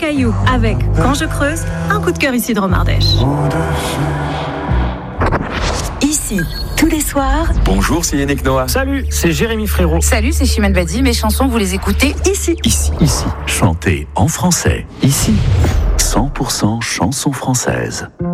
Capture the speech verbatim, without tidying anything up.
Caillou avec Quand je creuse, un coup de cœur ici de Romardèche. Ici, tous les soirs. Bonjour, c'est Yannick Noah. Salut, c'est Jérémy Frérot. Salut, c'est Chimène Badi. Mes chansons, vous les écoutez ici. Ici. Ici. Chantez en français. Ici. cent pour cent chansons françaises.